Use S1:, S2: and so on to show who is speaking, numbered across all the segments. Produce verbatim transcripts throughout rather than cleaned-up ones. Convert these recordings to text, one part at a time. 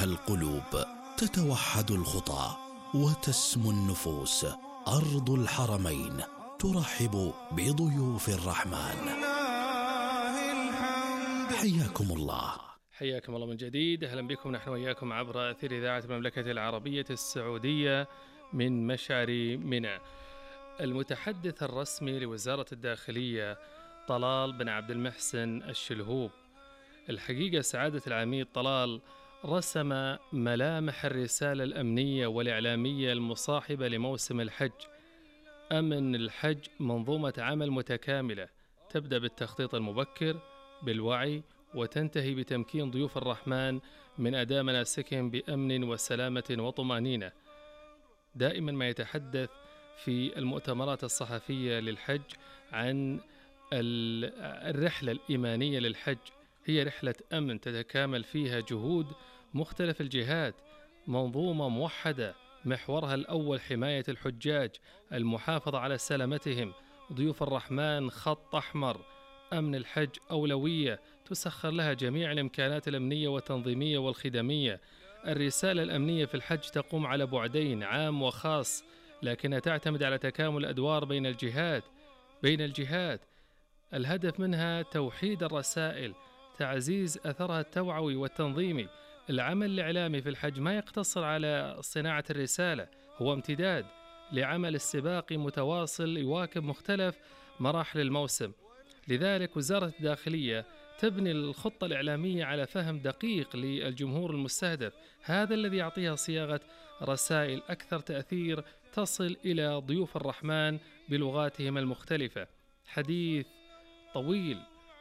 S1: القلوب، تتوحد الخطى وتسمو النفوس. أرض الحرمين ترحب بضيوف الرحمن. حياكم الله.
S2: حياكم الله من جديد. أهلا بكم نحن وإياكم عبر أثير إذاعة المملكة العربية السعودية من مشعر منى. المتحدث الرسمي لوزارة الداخلية طلال بن عبد المحسن الشلهوب. الحقيقة سعادة العميد طلال رسم ملامح الرسالة الأمنية والإعلامية المصاحبة لموسم الحج. أمن الحج منظومة عمل متكاملة تبدأ بالتخطيط المبكر بالوعي، وتنتهي بتمكين ضيوف الرحمن من أداء مناسكهم بأمن وسلامة وطمأنينة. دائما ما يتحدث في المؤتمرات الصحفية للحج عن الرحلة الإيمانية للحج، هي رحلة أمن تتكامل فيها جهود مختلف الجهات، منظومة موحدة محورها الأول حماية الحجاج، المحافظة على سلامتهم. ضيوف الرحمن خط أحمر، أمن الحج أولوية تسخر لها جميع الإمكانات الأمنية والتنظيمية والخدمية. الرسالة الأمنية في الحج تقوم على بعدين، عام وخاص، لكنها تعتمد على تكامل الأدوار بين الجهات بين الجهات الهدف منها توحيد الرسائل، تعزيز أثرها التوعوي والتنظيمي. العمل الإعلامي في الحج ما يقتصر على صناعة الرسالة، هو امتداد لعمل استباقي متواصل يواكب مختلف مراحل الموسم. لذلك وزارة الداخلية تبني الخطة الإعلامية على فهم دقيق للجمهور المستهدف، هذا الذي يعطيها صياغة رسائل أكثر تأثير تصل إلى ضيوف الرحمن بلغاتهم المختلفة. حديث طويل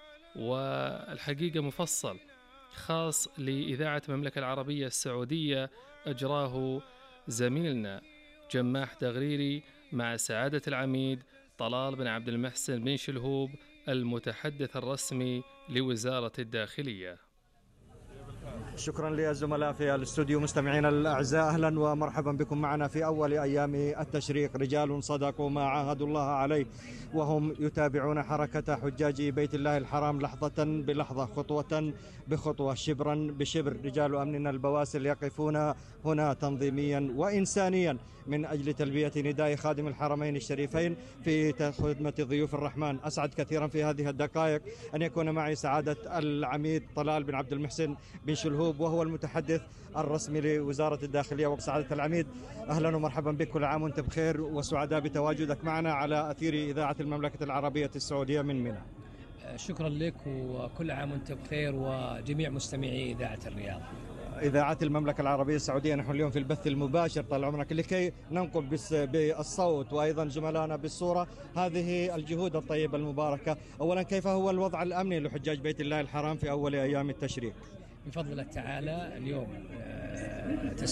S2: والحقيقة مفصل خاص لإذاعة المملكة العربية السعودية أجراه زميلنا جماح دغريري مع سعادة العميد طلال بن عبد المحسن بن شلهوب المتحدث الرسمي لوزارة الداخلية.
S3: شكرا للزملاء في الاستوديو. مستمعينا الأعزاء، أهلا ومرحبا بكم معنا في أول أيام التشريق. رجال صدقوا ما عاهدوا الله عليه، وهم يتابعون حركة حجاج بيت الله الحرام لحظة بلحظة، خطوة بخطوة، شبرا بشبر. رجال أمننا البواسل يقفون هنا تنظيميا وإنسانيا من أجل تلبية نداء خادم الحرمين الشريفين في خدمة ضيوف الرحمن. أسعد كثيرا في هذه الدقائق أن يكون معي سعادة العميد طلال بن عبد المحسن بن شلهوب، وهو المتحدث الرسمي لوزارة الداخلية. وسعادة العميد، أهلا ومرحبا بك، كل عام وأنت بخير، وسعداء بتواجدك معنا على أثير إذاعة المملكة العربية السعودية من منى.
S4: شكرا لك، وكل عام وأنت بخير وجميع مستمعي إذاعة الرياض.
S3: إذاعة المملكة العربية السعودية، نحن اليوم في البث المباشر طال عمرك لكي ننقل بالصوت وأيضا زملائنا بالصورة هذه الجهود الطيبة المباركة. أولا، كيف هو الوضع الأمني لحجاج بيت الله الحرام في أول أيام التشريق؟
S4: بفضل الله تعالى اليوم